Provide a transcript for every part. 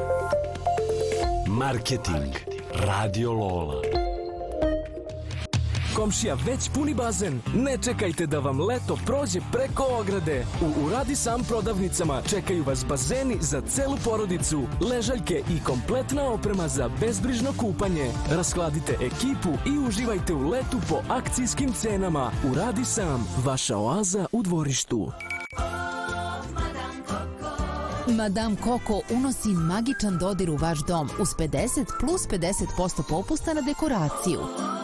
Marketing. Radio Lola. Komšija već puni bazen? Ne čekajte da vam leto prođe preko ograde. U Uradi Sam prodavnicama čekaju vas bazeni za celu porodicu, ležaljke i kompletna oprema za bezbrižno kupanje. Raskladite ekipu i uživajte u letu po akcijskim cenama. Uradi Sam, vaša oaza u dvorištu. Madame Coco unosi magičan dodir u vaš dom uz 50 plus 50% popusta na dekoraciju.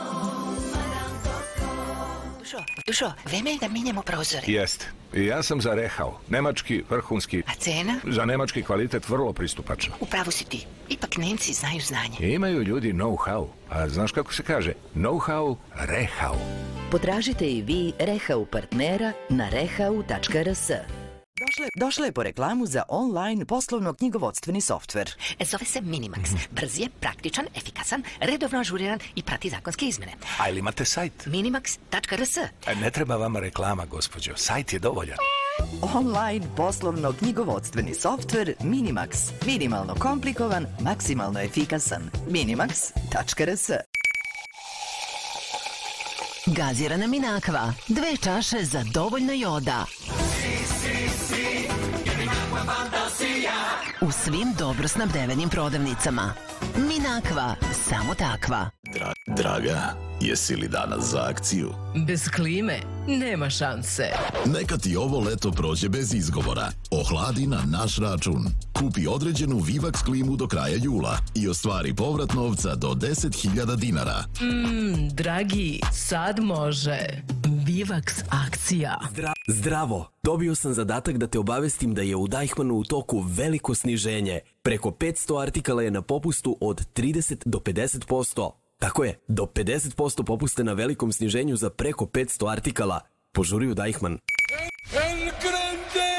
Dušo, vreme je da menjamo prozore. Jeste. I ja sam za Rehau. Nemački, vrhunski. A cena? Za nemački kvalitet vrlo pristupačno. Upravo si ti. Ipak Nemci znaju znanje. Imaju ljudi know-how. A znaš kako se kaže? Know-how, Rehau. Potražite i vi Rehau partnera na rehau.rs. Došla je po reklamu za online poslovno-knjigovodstveni softver. Zove se Minimax. Brz je, praktičan, efikasan, redovno ažuriran i prati zakonske izmene. A ili imate sajt? Minimax.rs. Ne treba vama reklama, gospođo. Sajt je dovoljan. Online poslovno-knjigovodstveni softver Minimax. Minimalno komplikovan, maksimalno efikasan. Minimax.rs. Gazirana Minakva. 2 čaše za dovoljno joda. U svim dobro snabdevenim prodavnicama. Minakva, samo takva. Draga, jesi li danas za akciju? Bez klime nema šanse. Neka ti ovo leto prođe bez izgovora. Ohladi na naš račun. Kupi određenu Vivax klimu do kraja jula i ostvari povrat novca do 10.000 dinara. Dragi, sad može. Vivax akcija. Zdravo, dobio sam zadatak da te obavestim da je u Deichmannu u toku veliko sniženje. Preko 500 artikala je na popustu od 30 do 50%. Tako je, do 50% popuste na velikom sniženju za preko 500 artikala. Požuri u Deichmann. El Grande!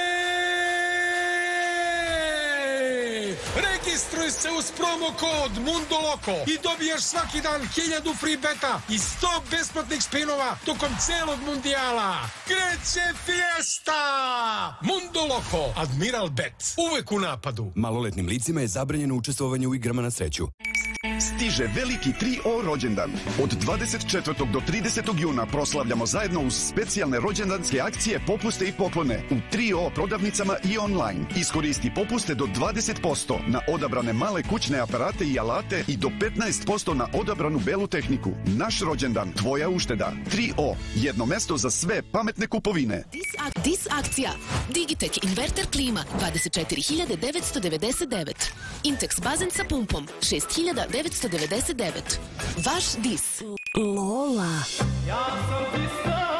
Registruj se uz promo kod Mundoloko i dobiješ svaki dan 1000 free beta i 100 besplatnih spinova tokom celog mundijala. Kreće fiesta! Mundoloko, Admiral Bet, uvek u napadu. Maloletnim licima je zabranjeno učestvovanje u igrama na sreću. Stiže veliki 3O rođendan. Od 24. do 30. juna proslavljamo zajedno uz specijalne rođendanske akcije, popuste i poklone u 3O prodavnicama i online. Iskoristi popuste do 20% na odabrane male kućne aparate i alate i do 15% na odabranu belu tehniku. Naš rođendan, tvoja ušteda. 3O, jedno mesto za sve pametne kupovine. Dis akcija. Digitech inverter klima 24.999. Intex bazen sa pumpom 6.999. Vaš Dis. Lola. Ja sam ti